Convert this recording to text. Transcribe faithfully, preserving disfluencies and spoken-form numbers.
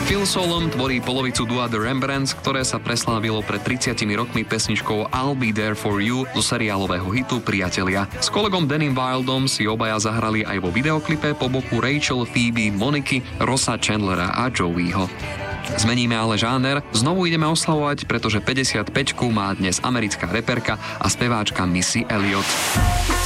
Phil Solom tvorí polovicu dua The Rembrandts, ktoré sa preslávilo pred tridsiatimi rokmi pesničkou I'll Be There For You zo seriálového hitu Priatelia. S kolegom Danym Wildom si obaja zahrali aj vo videoklipe po boku Rachel, Phoebe, Moniky, Rossa Chandlera a Joeyho. Zmeníme ale žáner, znovu ideme oslavovať, pretože päťdesiatpäťku má dnes americká reperka a speváčka Missy Elliott.